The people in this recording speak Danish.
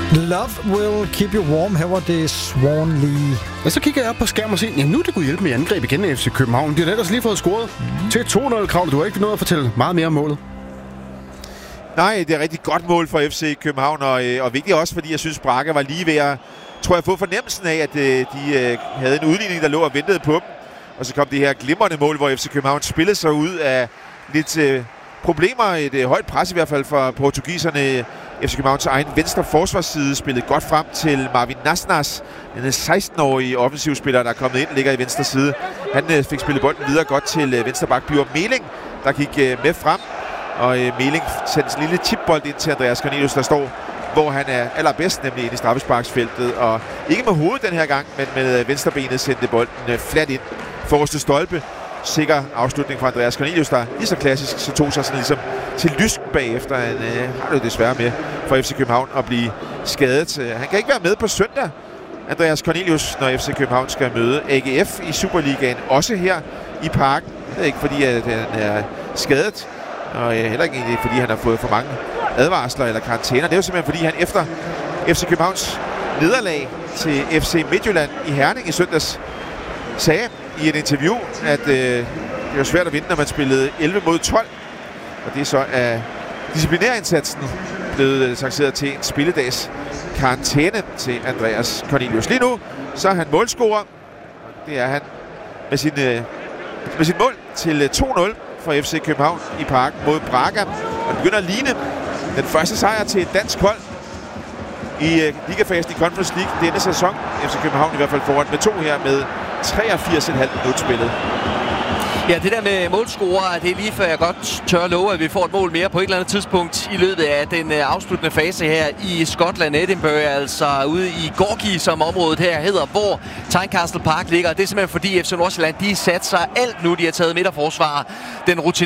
Love will keep you warm. Her var det Swan Lee. Og så kigger jeg op på skærmen og siger, nu det kunne hjælpe med angreb igen af FC København. De har ellers lige fået scoret til 2-0, Krav. Du har ikke nået at fortælle meget mere om målet. Nej, det er et rigtig godt mål for FC København, og vigtigt også, fordi jeg synes, Braga var lige ved at, tror jeg, få fornemmelsen af, at de havde en udligning, der lå og ventede på dem. Og så kom det her glimrende mål, hvor FC København spillede sig ud af lidt problemer. Et højt pres i hvert fald for portugiserne. FC Københavns egen venstre forsvarsside spillede godt frem til Marvin Nasnas, den 16-årige offensivspiller, der er kommet ind, ligger i venstre side. Han fik spillet bolden videre godt til venstreback Bjørn Meling, der gik med frem. Og Meling sendte en lille chipbold ind til Andreas Cornelius, der står, hvor han er allerbedst, nemlig inde i straffesparksfeltet. Og ikke med hovedet den her gang, men med venstrebenet sendte bolden fladt ind. Forreste stolpe. Sikker afslutning fra Andreas Cornelius, der lige så klassisk, så tog sig sådan ligesom til lysken bagefter. Han har det desværre med for FC København at blive skadet. Han kan ikke være med på søndag, Andreas Cornelius, når FC København skal møde AGF i Superligaen. Også her i Parken. Det er ikke fordi, at han er skadet, og heller ikke egentlig, fordi han har fået for mange advarsler eller karantæner. Det er jo simpelthen, fordi han efter FC Københavns nederlag til FC Midtjylland i Herning i søndags sagde i et interview, at det var svært at vinde, når man spillede 11 mod 12. Og det er så af disciplinærindsatsen blevet takseret til en spilledags karantæne til Andreas Cornelius. Lige nu så er han målscorer. Det er han med sin mål til 2-0 for FC København i Parken mod Braga. Og det begynder at ligne den første sejr til et dansk hold i ligafasen i Conference League denne sæson. FC København i hvert fald foran med 2 her med 83,5 minut spillet. Ja, det der med målscorer, det er lige før jeg godt tør love, at vi får et mål mere på et eller andet tidspunkt i løbet af den afsluttende fase her i Skotland, Edinburgh, altså ude i Gorgie, som området her hedder, hvor Tynecastle Park ligger. Det er simpelthen fordi FC Nordsjælland, de satser alt nu, de har taget midterforsvar. Den